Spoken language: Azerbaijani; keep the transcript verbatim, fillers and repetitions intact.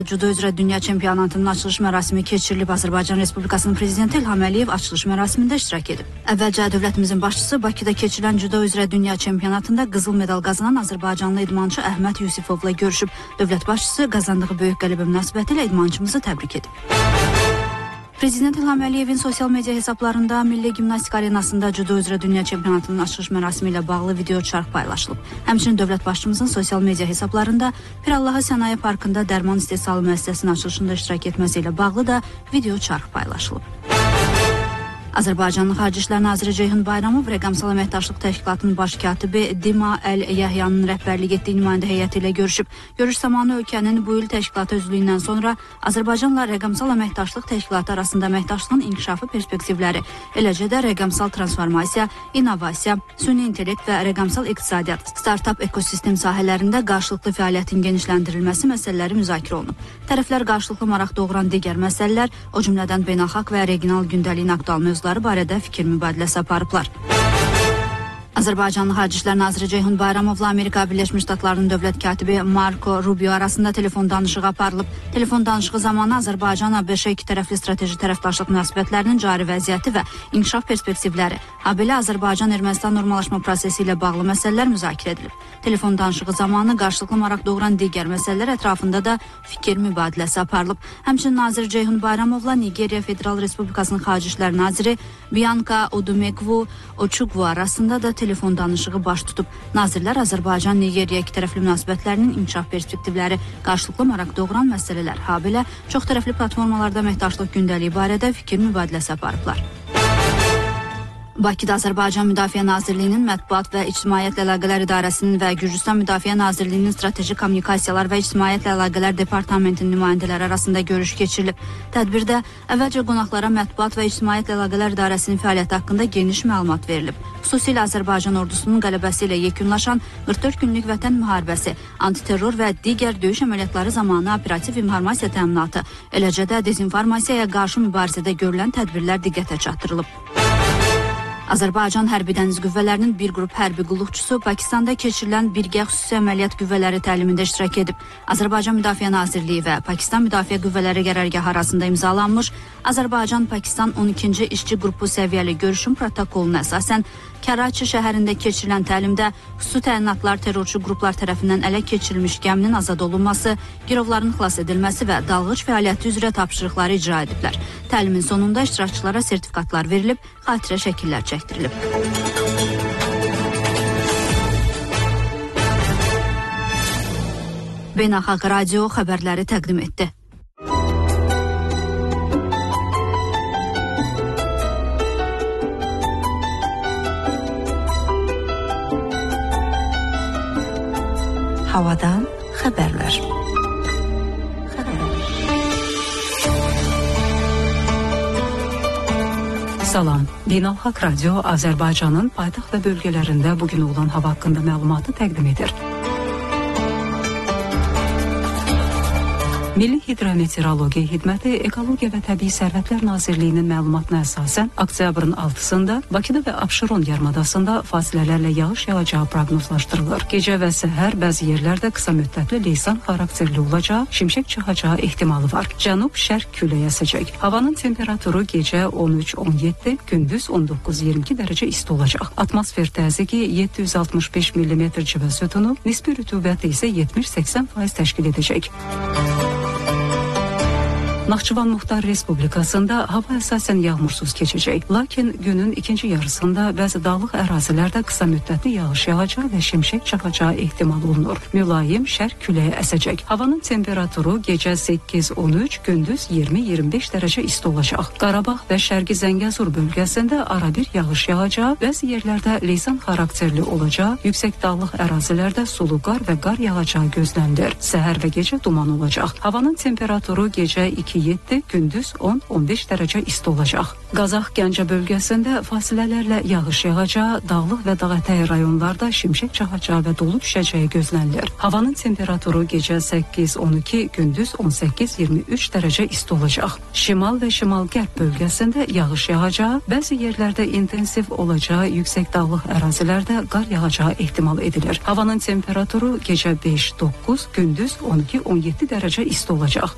Judo üzrə dünya çempionatının açılış mərasimi keçirilib. Azərbaycan Respublikasının prezidenti İlham Əliyev açılış mərasimində iştirak edib. Əvvəlcə dövlətimizin başçısı Bakıda keçirilən judo üzrə dünya çempionatında qızıl medal qazanan Azərbaycanlı idmançı Əhməd Yusifovla görüşüb. Dövlət başçısı qazandığı böyük qələbə münasibətilə idmançımızı təbrik edib. Prezident İlham Əliyevin sosial media hesablarında Milli Gimnastika Arenasında judo üzrə dünya çempionatının açılış mərasimi ilə bağlı video çarx paylaşılıb. Həmçinin dövlət başçımızın sosial media hesablarında Pirallaha Sənaye Parkında dərman istehsalı müəssisəsinin açılışında iştirak etməsi ilə bağlı da video çarx paylaşılıb. Azərbaycanın Xarici İşlər Naziri Ceyhun Bayramov Rəqəmsal Əməkdaşlıq Təşkilatının baş katibi Dima Əl-Yəhyanın rəhbərlik etdiyi nümayəndə heyəti ilə görüşüb. Görüş zamanı ölkənin bu il təşkilata üzvlüyündən sonra Azərbaycanla Rəqəmsal Əməkdaşlıq Təşkilatı arasında əməkdaşlığın inkişafı perspektivləri, eləcə də rəqəmsal transformasiya, innovasiya, süni intellekt və rəqəmsal iqtisadiyyat, startap ekosistem sahələrində qarşılıqlı fəaliyyətin genişləndirilməsi məsələləri müzakirə olunub. Tərəflər qarşılıqlı maraq doğuran digər məsələlər, o cümlədən beynəlxalq və regional gündəliyin aktual mövzuları barədə fikir mübadiləsi aparıblar. Azərbaycanlı Xarici İşlər Naziri Ceyhun Bayramovla Amerika Birləşmiş Ştatlarının dövlət katibi Marco Rubio arasında telefon danışığı aparılıb. Telefon danışığı zamanı Azərbaycan A B Ş iki tərəfli strateji tərəfdaşlıq münasibətlərinin cari vəziyyəti və inkişaf perspektivləri, habelə Azərbaycan-Ermənistan normallaşma prosesi ilə bağlı məsələlər müzakirə edilib. Telefon danışığı zamanı qarşılıqlı maraq doğuran digər məsələlər ətrafında da fikir mübadiləsi aparılıb. Həmçinin Nazir Ceyhun Bayramovla Nigeriya Federal Respublikasının Xarici İşlər Naziri Bianca Odumegwu Ochukwu arasında da telefon danışığı baş tutub. Nazirlər Azərbaycan-Nigeriya iki tərəfli münasibətlərinin inkişaf perspektivləri, qarşılıqlı maraq doğuran məsələlər, habelə çox tərəfli platformalarda əməkdaşlıq gündəliyi barədə fikir mübadiləsi aparıblar. Bakıda Azərbaycan Müdafiə Nazirliyinin Mətbuat və İctimaiyyətlə Əlaqələr İdarəsinin və Gürcüstan Müdafiə Nazirliyinin Strateji Kommunikasiyalar və İctimaiyyətlə Əlaqələr Departamentinin nümayəndələri arasında görüş keçirilib. Tədbirdə əvvəlcə qonaqlara Mətbuat və İctimaiyyətlə Əlaqələr İdarəsinin fəaliyyəti haqqında geniş məlumat verilib. Xüsusilə Azərbaycan ordusunun qələbəsi ilə yekunlaşan qırx dörd günlük vətən müharibəsi, antiterror və digər döyüş əməliyyatları zamanı operativ informasiya təminatı, eləcə də dezinformasiyaya qarşı mübarizədə görülən tədbirlər diqqətə çatdırılıb. Azərbaycan Hərbi Dəniz Qüvvələrinin bir qrup hərbi qulluqçusu Pakistanda keçirilən birgə xüsusi əməliyyat qüvvələri təlimində iştirak edib. Azərbaycan Müdafiə Nazirliyi və Pakistan Müdafiə Qüvvələri qərargahı arasında imzalanmış Azərbaycan-Pakistan on ikinci işçi qrupu səviyyəli görüşün protokoluna əsasən Karachi şəhərində keçirilən təlimdə xüsusi təyinatlar terrorçu qruplar tərəfindən ələ keçirilmiş gəminin azad olunması, girovların xilas edilməsi və dalğıc fəaliyyəti üzrə tapşırıqları icra ediblər. Təlimin sonunda iştirakçılara sertifikatlar verilib, xatirə şəkillər çəkdirilib. Beynəlxalq Radio xəbərləri təqdim etdi. Havadan xəbərlər. Salam, Beynəlxalq Radio Azərbaycanın paytaxt və bölgələrində bugün olan hava haqqında məlumatı təqdim edir. Milli Hidrometeorologiya Xidməti Ekologiya və Təbii Sərvətlər Nazirliyinin məlumatına əsasən oktyabrın altısında Bakıda və Abşeron yarımadasında fasilələrlə yağış yağacağı proqnozlaşdırılır. Gecə və səhər bəzi yerlərdə qısa müddətli leysan xarakterli olacağı, şimşək çaxacağı ehtimalı var. Cənub-şərq küləyi əsəcək. Havanın temperaturu gecə on üç on yeddi, gündüz on doqquz iyirmi iki dərəcə isti olacaq. Atmosfer təzyiqi yeddi yüz altmış beş millimetr civə sütunu, nisbi rütubəti isə yetmiş səksən faiz təşkil edəcək. Naxçıvan Muxtar Respublikasında hava əsasən yağmursuz keçəcək. Lakin günün ikinci yarısında bəzi dağlıq ərazilərdə qısa müddətli yağış yağacağı və şimşək çaxacağı ehtimal olunur. Mülayim şərq küləyi əsəcək. Havanın temperaturu gecə səkkiz on üç, gündüz iyirmi iyirmi beş dərəcə isti olacaq. Qarabağ və Şərqi Zəngəzur bölgəsində arabir yağış yağacağı, bəzi yerlərdə leysan xarakterli olacağı, yüksək dağlıq ərazilərdə sulu qar və qar yağacağı gözlənilir. Səhər və gecə duman olacaq. Havanın temperaturu gecə iki yeddi, gündüz on on beş dərəcə isti olacaq. Qazax Gəncə bölgəsində fasilələrlə yağış yağacağı, dağlıq və dağətəyi rayonlarda şimşək çaxacağı və dolu düşəcəyi gözlənilir. Havanın temperaturu gecə səkkiz on iki, gündüz on səkkiz iyirmi üç dərəcə isti olacaq. Şimal və şimal-qərb bölgəsində yağış yağacağı, bəzi yerlərdə intensiv olacağı, yüksək dağlıq ərazilərdə qar yağacağı ehtimal edilir. Havanın temperaturu gecə beş doqquz, gündüz on iki on yeddi dərəcə isti olacaq.